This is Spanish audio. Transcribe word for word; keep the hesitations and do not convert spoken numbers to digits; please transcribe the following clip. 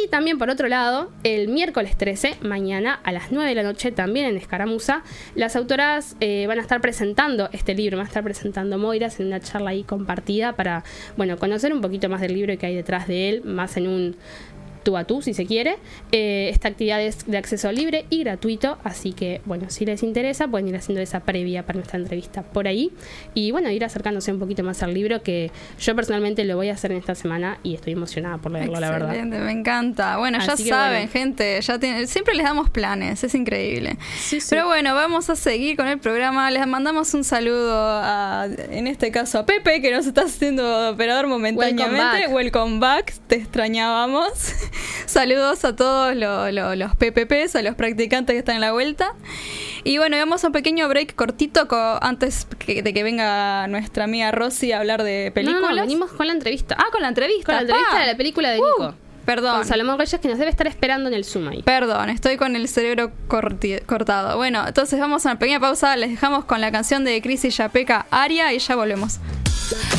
Y también, por otro lado, el miércoles trece, mañana a las nueve de la noche, también en Escaramuza, las autoras eh, van a estar presentando este libro, van a estar presentando Moiras en una charla ahí compartida para, bueno, conocer un poquito más del libro y qué hay detrás de él, más en un tú a tú, si se quiere. Eh, esta actividad es de acceso libre y gratuito, así que, bueno, si les interesa, pueden ir haciendo esa previa para nuestra entrevista por ahí. Y, bueno, ir acercándose un poquito más al libro, que yo personalmente lo voy a hacer en esta semana y estoy emocionada por leerlo, la verdad. Excelente, me encanta. Bueno, Así ya que, saben, bueno. gente, ya tiene, siempre les damos planes, es increíble. Sí, sí. Pero bueno, vamos a seguir con el programa. Les mandamos un saludo a, en este caso, a Pepe, que nos está haciendo operador momentáneamente. Welcome back. Welcome back, te extrañábamos. Saludos a todos lo, lo, los P P Ps, a los practicantes que están en la vuelta. Y bueno, vamos a un pequeño break cortito co- antes que, de que venga nuestra amiga Rosy a hablar de películas. No, no, venimos con la entrevista. Ah, con la entrevista. Con la entrevista Pa. de la película de Uh, Nico. Perdón. Con Salomón Reyes, que nos debe estar esperando en el Zoom ahí. Perdón, estoy con el cerebro corti- cortado. Bueno, entonces vamos a una pequeña pausa. Les dejamos con la canción de Cris y Yapeka, Aria, y ya volvemos.